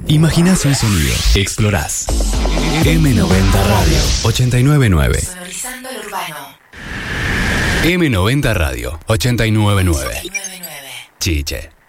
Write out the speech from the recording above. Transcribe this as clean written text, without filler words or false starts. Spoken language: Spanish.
Imaginás un sonido. Explorás. M90 Radio 899. Sonorizando el urbano. M90 Radio 899. Chiche.